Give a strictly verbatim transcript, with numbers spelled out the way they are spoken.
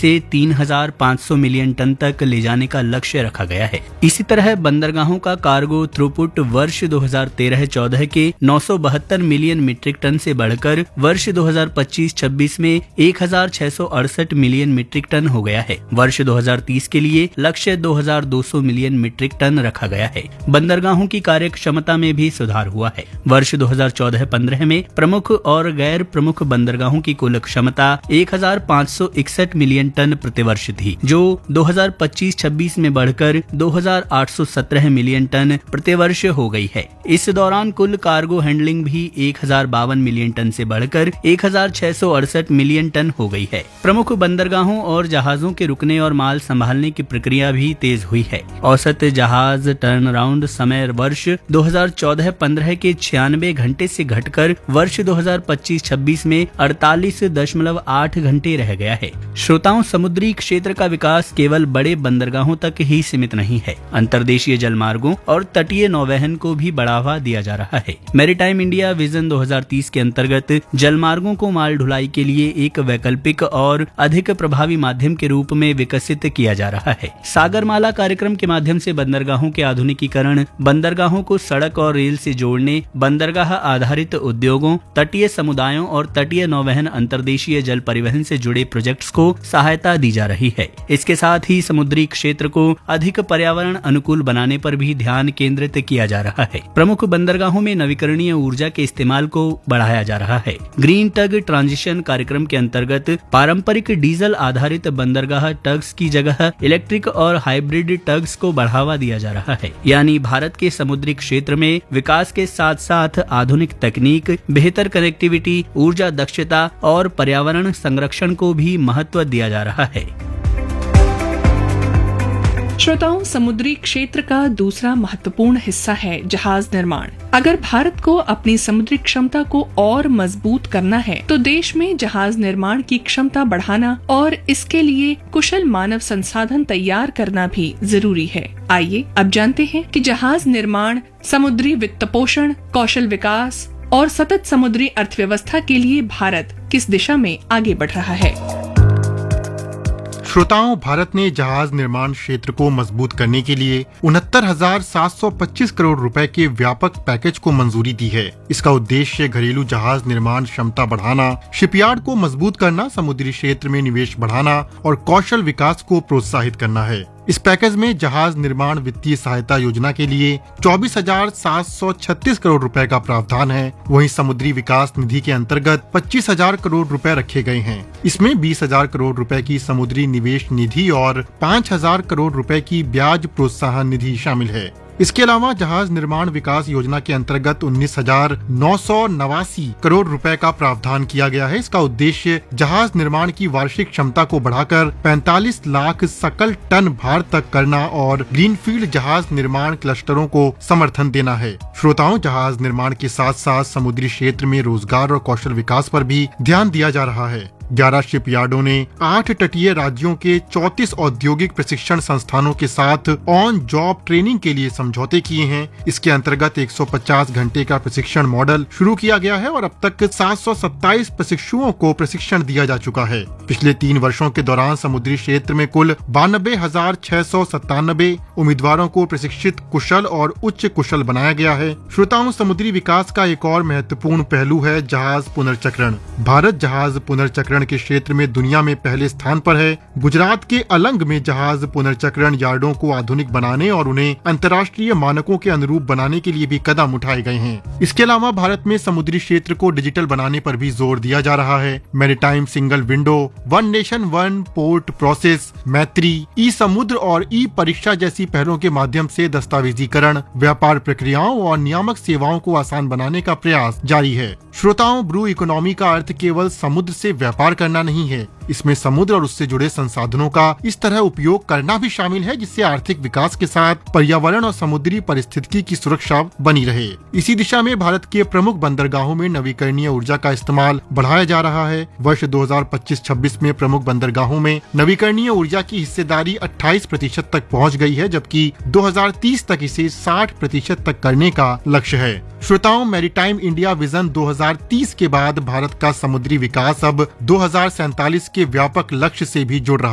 इसे तीन हजार पाँच सौ मिलियन टन तक ले जाने का लक्ष्य रखा गया है। इसी तरह बंदरगाहों का कार्गो थ्रूपुट वर्ष दो हजार तेरह चौदह के नौ सौ बहत्तर मिलियन मीट्रिक टन से बढ़कर वर्ष दो हजार पच्चीस छब्बीस में एक हजार छह सौ अड़सठ मिलियन मीट्रिक टन हो गया है। वर्ष दो हजार तीस के लिए लक्ष्य दो हजार दो सौ मिलियन मीट्रिक टन रखा गया है। बंदरगाहों की कार्य क्षमता में भी सुधार हुआ है। वर्ष दो हजार चौदह पंद्रह में प्रमुख और गैर प्रमुख बंदरगाहों की कुल क्षमता एक हजार पाँच सौ इकसठ मिलियन टन प्रतिवर्ष थी, जो दो हजार पच्चीस छब्बीस में बढ़कर दो हजार आठ सौ सत्रह मिलियन टन प्रतिवर्ष हो गई है। इस दौरान कुल कार्गो हैंडलिंग भी एक हजार बावन मिलियन टन से बढ़कर एक हजार छह सौ अड़सठ मिलियन टन हो गई है। प्रमुख बंदरगाहों और जहाजों के रुकने और माल संभालने की प्रक्रिया भी तेज हुई है। औसत जहाज टर्न अराउंड समय वर्ष दो हजार चौदह पंद्रह के छियानवे घंटे से घटकर वर्ष दो हजार पच्चीस छब्बीस में अड़तालीस दशमलव आठ घंटे रह गया है। श्रोताओं, समुद्री क्षेत्र का विकास केवल बड़े बंदरगाहों तक ही सीमित नहीं है। अंतर्देशीय जलमार्गों और तटीय नौवहन को भी बढ़ावा दिया जा रहा है। मैरीटाइम इंडिया विजन दो हजार तीस के अंतर्गत जलमार्गों को माल ढुलाई के लिए एक वैकल्पिक और अधिक प्रभावी माध्यम के रूप में विकसित किया जा रहा है। सागरमाला कार्यक्रम के माध्यम से बंदरगाहों के आधुनिकीकरण, बंदरगाहों को सड़क और रेल से जोड़ने, बंदरगाह आधारित उद्योगों, तटीय समुदायों और तटीय नौवहन अंतर्देशीय जल परिवहन से जुड़े प्रोजेक्ट्स को सहायता दी जा रही है। इसके साथ ही समुद्री क्षेत्र को अधिक पर्यावरण अनुकूल बनाने पर भी ध्यान केंद्रित किया जा रहा है। प्रमुख बंदरगाहों में नवीकरणीय ऊर्जा के इस्तेमाल को बढ़ाया जा रहा है। ग्रीन टग ट्रांजिशन कार्यक्रम के अंतर्गत पारंपरिक डीजल आधारित बंदरगाह टग्स की जगह इलेक्ट्रिक और हाइब्रिड टग्स को बढ़ावा दिया जा रहा है। यानी भारत के समुद्री क्षेत्र में विकास के साथ साथ आधुनिक तकनीक, बेहतर कनेक्टिविटी, ऊर्जा दक्षता और पर्यावरण संरक्षण को भी महत्व दिया जा रहा है। श्रोताओं, समुद्री क्षेत्र का दूसरा महत्वपूर्ण हिस्सा है जहाज निर्माण। अगर भारत को अपनी समुद्री क्षमता को और मजबूत करना है तो देश में जहाज निर्माण की क्षमता बढ़ाना और इसके लिए कुशल मानव संसाधन तैयार करना भी जरूरी है। आइए अब जानते हैं कि जहाज निर्माण समुद्री वित्तपोषण, कौशल विकास और सतत समुद्री अर्थव्यवस्था के लिए भारत किस दिशा में आगे बढ़ रहा है। श्रोताओं, भारत ने जहाज निर्माण क्षेत्र को मजबूत करने के लिए उनहत्तर हजार सात सौ पच्चीस करोड़ रुपए के व्यापक पैकेज को मंजूरी दी है। इसका उद्देश्य घरेलू जहाज निर्माण क्षमता बढ़ाना, शिपयार्ड को मजबूत करना, समुद्री क्षेत्र में निवेश बढ़ाना और कौशल विकास को प्रोत्साहित करना है। इस पैकेज में जहाज निर्माण वित्तीय सहायता योजना के लिए चौबीस हजार सात सौ छत्तीस करोड़ रुपए का प्रावधान है। वहीं समुद्री विकास निधि के अंतर्गत पच्चीस हजार करोड़ रुपए रखे गए हैं। इसमें बीस हजार करोड़ रुपए की समुद्री निवेश निधि और पाँच हजार करोड़ रुपए की ब्याज प्रोत्साहन निधि शामिल है। इसके अलावा जहाज निर्माण विकास योजना के अंतर्गत उन्नीस हजार नौ सौ नवासी करोड़ रुपए का प्रावधान किया गया है। इसका उद्देश्य जहाज निर्माण की वार्षिक क्षमता को बढ़ाकर पैंतालीस लाख सकल टन भार तक करना और ग्रीनफील्ड जहाज निर्माण क्लस्टरों को समर्थन देना है। श्रोताओं, जहाज निर्माण के साथ साथ समुद्री क्षेत्र में रोजगार और कौशल विकास पर भी ध्यान दिया जा रहा है। ग्यारह शिपयार्डों ने आठ तटीय राज्यों के चौंतीस औद्योगिक प्रशिक्षण संस्थानों के साथ ऑन जॉब ट्रेनिंग के लिए समझौते किए हैं। इसके अंतर्गत एक सौ पचास घंटे का प्रशिक्षण मॉडल शुरू किया गया है और अब तक सात सौ सत्ताईस प्रशिक्षुओं को प्रशिक्षण दिया जा चुका है। पिछले तीन वर्षों के दौरान समुद्री क्षेत्र में कुल बानबे हजार छह सौ सत्तानबे उम्मीदवारों को प्रशिक्षित, कुशल और उच्च कुशल बनाया गया है। श्रोताओं, समुद्री विकास का एक और महत्वपूर्ण पहलू है जहाज पुनर्चक्रण। भारत जहाज पुनर्चक्रण के क्षेत्र में दुनिया में पहले स्थान पर है। गुजरात के अलंग में जहाज पुनर्चक्रण यार्डों को आधुनिक बनाने और उन्हें अंतर्राष्ट्रीय मानकों के अनुरूप बनाने के लिए भी कदम उठाए गए हैं। इसके अलावा भारत में समुद्री क्षेत्र को डिजिटल बनाने पर भी जोर दिया जा रहा है। Maritime single window, one nation one port process, मैत्री, ई समुद्र और ई परीक्षा जैसी पहलों के माध्यम से दस्तावेजीकरण, व्यापार प्रक्रियाओं और नियामक सेवाओं को आसान बनाने का प्रयास जारी है। श्रोताओं, ब्लू इकोनॉमी का अर्थ केवल समुद्र से व्यापार करना नहीं है। इसमें समुद्र और उससे जुड़े संसाधनों का इस तरह उपयोग करना भी शामिल है जिससे आर्थिक विकास के साथ पर्यावरण और समुद्री परिस्थितिकी की सुरक्षा बनी रहे। इसी दिशा में भारत के प्रमुख बंदरगाहों में नवीकरणीय ऊर्जा का इस्तेमाल बढ़ाया जा रहा है। वर्ष दो हजार पच्चीस छब्बीस में प्रमुख बंदरगाहों में नवीकरणीय ऊर्जा की हिस्सेदारी अट्ठाईस प्रतिशत तक पहुँच गई है, जबकि दो हजार तीस तक इसे साठ प्रतिशत तक करने का लक्ष्य है। श्रोताओं, मैरीटाइम इंडिया विजन दो हजार तीस के बाद भारत का समुद्री विकास अब दो हजार सैंतालीस के व्यापक लक्ष्य से भी जुड़ रहा